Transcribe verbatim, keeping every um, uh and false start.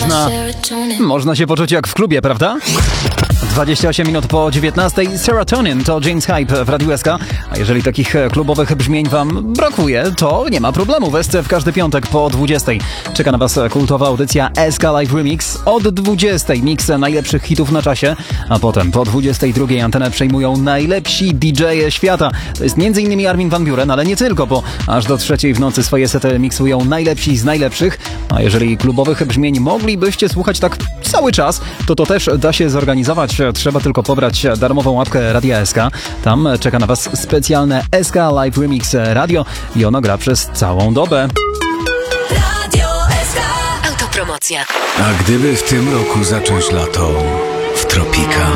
można, można się poczuć jak w klubie, prawda? dwadzieścia osiem minut po dziewiętnastej. Serotonin to James Hype w Radiu S K. A jeżeli takich klubowych brzmień wam brakuje, to nie ma problemu. W S C w każdy piątek po dwudziestej czeka na was kultowa audycja S K Live Remix. Od dwudziestej miks najlepszych hitów na czasie, a potem po dwudziestej drugiej antenę przejmują najlepsi D J-e świata. To jest między innymi Armin van Buuren, ale nie tylko, bo aż do trzeciej w nocy swoje sety miksują najlepsi z najlepszych. A jeżeli klubowych brzmień moglibyście słuchać tak cały czas, to to też da się zorganizować. Trzeba tylko pobrać darmową łapkę Radia S K. Tam czeka na was specjalne S K Live Remix Radio i ono gra przez całą dobę. Radio S K. Autopromocja. A gdyby w tym roku zacząć lato w tropikach?